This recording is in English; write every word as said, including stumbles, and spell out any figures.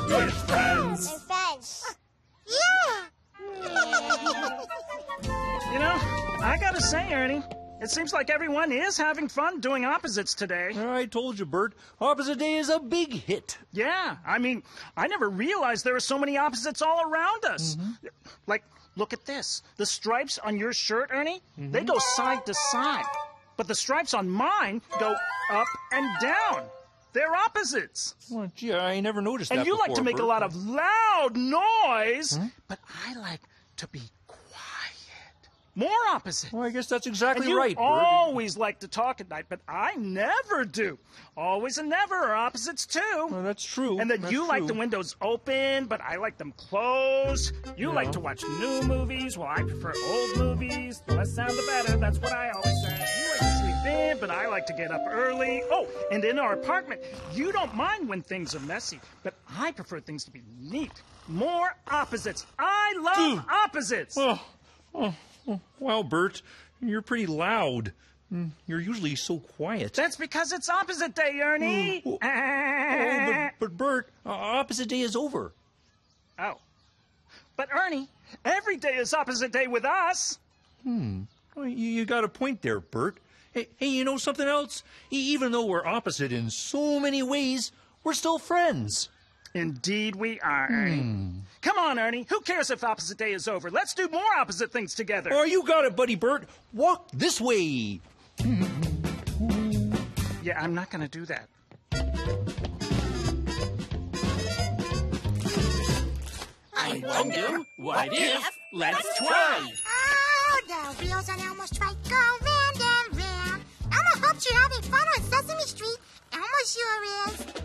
with friends. With friends. Yeah. You know, I gotta say, Ernie, it seems like everyone is having fun doing opposites today. I told you, Bert. Opposite Day is a big hit. Yeah, I mean, I never realized there are so many opposites all around us. Mm-hmm. Like, look at this. The stripes on your shirt, Ernie, mm-hmm. they go side to side. But the stripes on mine go up and down. They're opposites. Well, gee, I never noticed and that you before, like to make Bert. a lot of loud noise, huh? but I like to be quiet. More opposite. Well, I guess that's exactly and you right, Bert. always like to talk at night, but I never do. Always and never are opposites, too. Well, that's true. And then that's you true. like the windows open, but I like them closed. You yeah. like to watch new movies, while I prefer old movies. The less sound, the better. That's what I always say. You like to sleep in, but I like to get up early. Oh, and in our apartment, you don't mind when things are messy, but I prefer things to be neat. More opposites. I love Dude. opposites. Well, oh, oh, wow, Bert, you're pretty loud. You're usually so quiet. That's because it's opposite day, Ernie. Oh, oh, oh, but, but Bert, uh, opposite day is over. Oh. But Ernie, every day is opposite day with us. Hmm. Well, you, you got a point there, Bert. Hey, hey, you know something else? E- even though we're opposite in so many ways, we're still friends. Indeed we are, Ernie. Hmm. Come on, Ernie. Who cares if opposite day is over? Let's do more opposite things together. Oh, you got it, buddy Bert. Walk this way. Yeah, I'm not going to do that. I wonder, what if? Let's try. Oh, the wheels on Elmo's trike go round and round. Elmo hopes you're having fun on Sesame Street. Elmo sure is.